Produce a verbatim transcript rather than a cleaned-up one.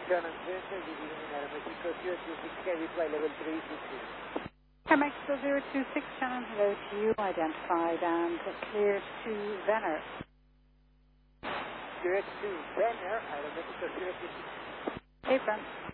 Shannon Center, good evening, Aeromexico zero two six, heavy flight level three six two. Aeromexico zero two six, Shannon, hello to you, identified and cleared to Venner. Direct to Venner, Aeromexico zero two six. Hey, friend.